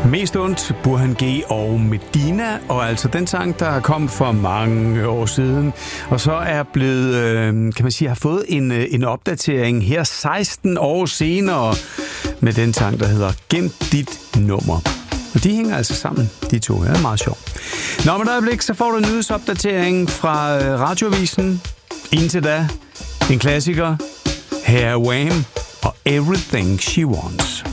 Mest ondt, Burhan G og Medina, og altså den sang, der kom for mange år siden, og så er blevet, kan man sige, har fået en opdatering her 16 år senere med den sang, der hedder Gem dit nummer. Og de hænger altså sammen, de to. Det er meget sjovt. Nå, men et øjeblik, så får du en nyhedsopdatering fra Radioavisen. Indtil da, en klassiker, Her Wham! Og Everything She Wants.